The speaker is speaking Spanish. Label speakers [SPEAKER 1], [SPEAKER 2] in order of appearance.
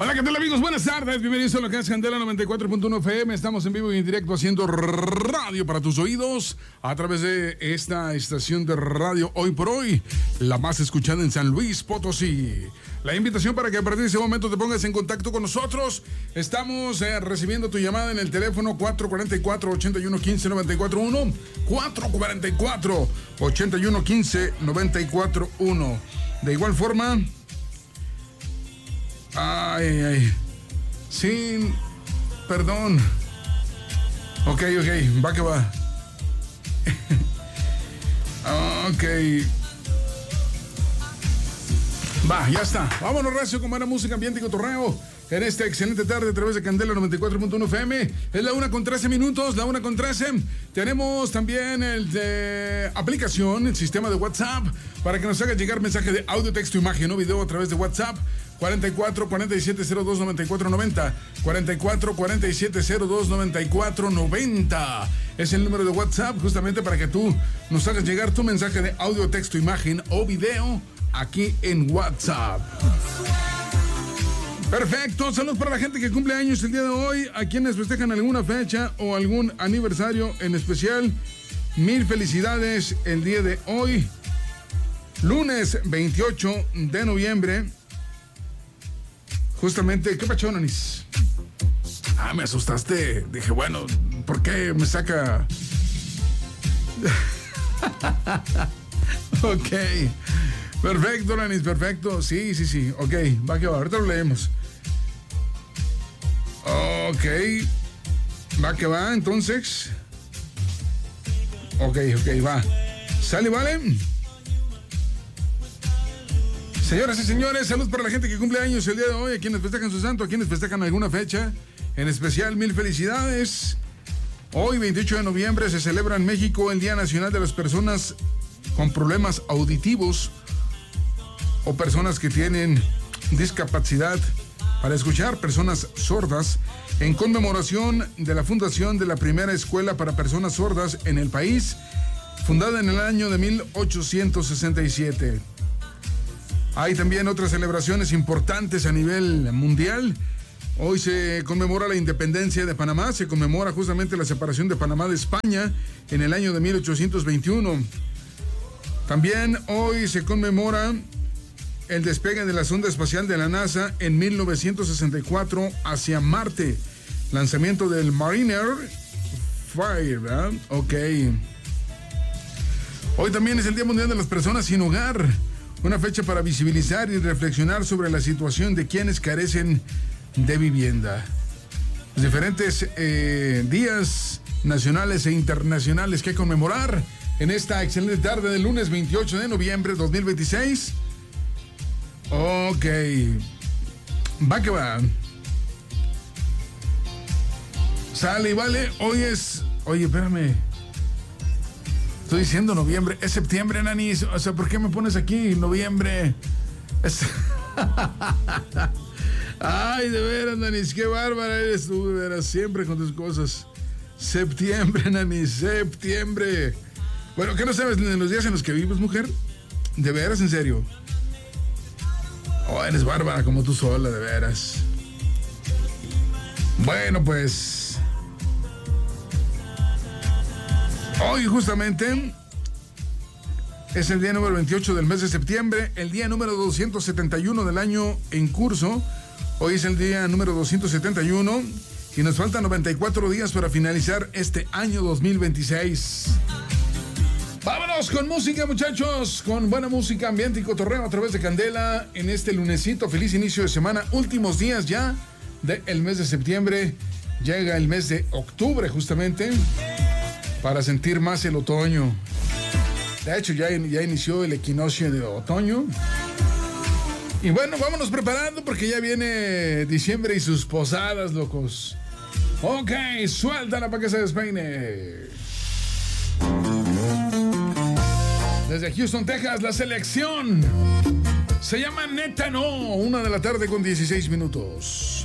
[SPEAKER 1] Hola, ¿qué tal, amigos? Buenas tardes, bienvenidos a lo que es Candela 94.1 FM. Estamos en vivo y en directo haciendo radio para tus oídos a través de esta estación de radio Hoy por Hoy, la más escuchada en San Luis Potosí. La invitación para que a partir de ese momento te pongas en contacto con nosotros. Estamos recibiendo tu llamada en el teléfono 444-8115-941, 444-8115-941. De igual forma... Sin... Perdón. Ok, va que va. Ok. Va, ya está. Vámonos, recio, con buena música, ambiente y cotorreo en esta excelente tarde a través de Candela 94.1 FM. Es la 1:13 minutos, la 1:13. Tenemos también el de aplicación, el sistema de WhatsApp, para que nos haga llegar mensaje de audio, texto, imagen o video a través de WhatsApp. 44 47 02 94 90. 44 47 02 94 90. Es el número de WhatsApp, justamente para que tú nos hagas llegar tu mensaje de audio, texto, imagen o video aquí en WhatsApp. Perfecto, saludos para la gente que cumple años el día de hoy, a quienes festejan alguna fecha o algún aniversario en especial. Mil felicidades el día de hoy, lunes 28 de noviembre. Justamente, ¿qué pacho, Nanis? Me asustaste. Dije, bueno, ¿por qué me saca? Ok. Perfecto, Nanis, perfecto. Sí. Ok, va que va. Ahorita lo leemos. Ok. Va que va, entonces. Ok, va. ¿Sale, vale? Señoras y señores, salud para la gente que cumple años el día de hoy, a quienes festejan su santo, a quienes festejan alguna fecha. En especial, mil felicidades. Hoy, 28 de noviembre, se celebra en México el Día Nacional de las Personas con Problemas Auditivos o personas que tienen discapacidad para escuchar, personas sordas, en conmemoración de la fundación de la primera escuela para personas sordas en el país, fundada en el año de 1867. Hay también otras celebraciones importantes a nivel mundial. Hoy se conmemora la independencia de Panamá, se conmemora justamente la separación de Panamá de España en el año de 1821. También hoy se conmemora el despegue de la sonda espacial de la NASA en 1964 hacia Marte. Lanzamiento del Mariner 5, ¿verdad? Ok. Hoy también es el Día Mundial de las Personas sin Hogar. Una fecha para visibilizar y reflexionar sobre la situación de quienes carecen de vivienda. Los diferentes días nacionales e internacionales que conmemorar en esta excelente tarde del lunes 28 de noviembre de 2026. Ok. Va que va. Sale y vale. Hoy es... Oye, espérame. Estoy diciendo noviembre. Es septiembre, Nanis. O sea, ¿por qué me pones aquí noviembre? Ay, de veras, Nanis. Qué bárbara eres tú, de veras. Siempre con tus cosas. Septiembre, Nanis. Septiembre. Bueno, ¿qué no sabes de los días en los que vives, mujer? De veras, en serio. Oh, eres bárbara como tú sola, de veras. Bueno, pues... Hoy justamente es el día número 28 del mes de septiembre, el día número 271 del año en curso. Hoy es el día número 271 y nos faltan 94 días para finalizar este año 2026. Vámonos con música, muchachos, con buena música, ambiente y cotorreo a través de Candela en este lunesito. Feliz inicio de semana, últimos días ya del mes de septiembre. Llega el mes de octubre justamente para sentir más el otoño. De hecho, ya inició el equinoccio de otoño. Y bueno, vámonos preparando porque ya viene diciembre y sus posadas, locos. Ok, suéltala para que se despeine. Desde Houston, Texas, la selección se llama Neta No, 1:16 p.m.